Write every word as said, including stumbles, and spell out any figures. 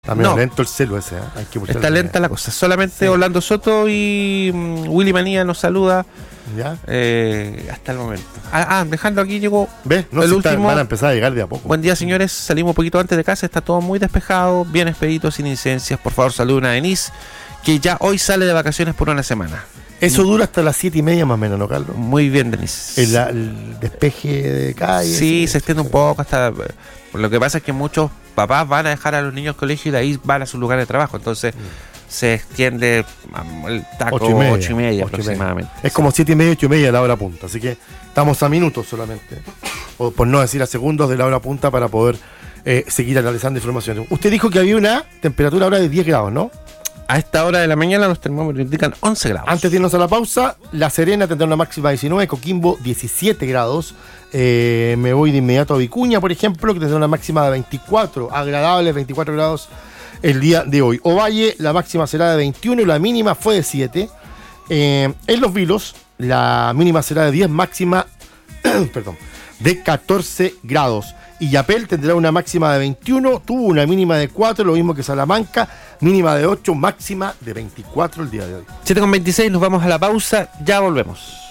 Está medio No. lento el celu ese, ¿eh? Hay que Está lenta la cosa. Solamente sí. Orlando Soto y um, Willy Manía nos saluda. ¿Ya? Eh, hasta el momento. Ah, ah, dejando aquí llegó. ¿Ves? No, el si último. Está, van a empezar a llegar de a poco. Buen día, señores. Salimos un poquito antes de casa. Está todo muy despejado, bien expedito, sin incidencias. Por favor, saluden a Denise, que ya hoy sale de vacaciones por una semana. Eso dura hasta las siete y media más o menos, ¿no, Carlos? Muy bien, Denise. El, el despeje de calle. Sí, se extiende un poco hasta. Lo que pasa es que muchos papás van a dejar a los niños al colegio y de ahí van a su lugar de trabajo. Entonces mm. se extiende el taco ocho y media, ocho y media ocho aproximadamente. Y media. Es como siete y media, ocho y media de la hora punta. Así que estamos a minutos solamente. O por no decir a segundos de la hora punta para poder eh, seguir analizando información. Usted dijo que había una temperatura ahora de diez grados, ¿no? A esta hora de la mañana los termómetros indican once grados. Antes de irnos a la pausa, La Serena tendrá una máxima de diecinueve, Coquimbo diecisiete grados. Eh, me voy de inmediato a Vicuña, por ejemplo, que tendrá una máxima de veinticuatro, agradables veinticuatro grados el día de hoy. Ovalle, la máxima será de veintiuno y la mínima fue de siete. Eh, en Los Vilos, la mínima será de diez, máxima perdón, de catorce grados. Y Yapel tendrá una máxima de veintiuno, tuvo una mínima de cuatro, lo mismo que Salamanca, mínima de ocho, máxima de veinticuatro el día de hoy. siete con veintiséis, nos vamos a la pausa, ya volvemos.